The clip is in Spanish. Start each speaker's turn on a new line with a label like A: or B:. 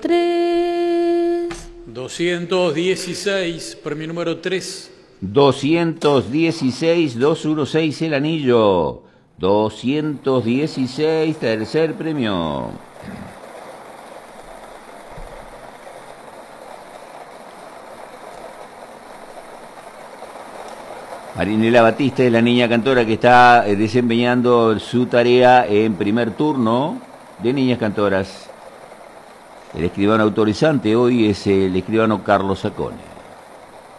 A: 3.
B: 216, premio número 3.
C: 216, 216 el anillo. 216, tercer premio. Marinela Batista es la niña cantora que está desempeñando su tarea en primer turno de niñas cantoras. El escribano autorizante hoy es el escribano Carlos Sacone.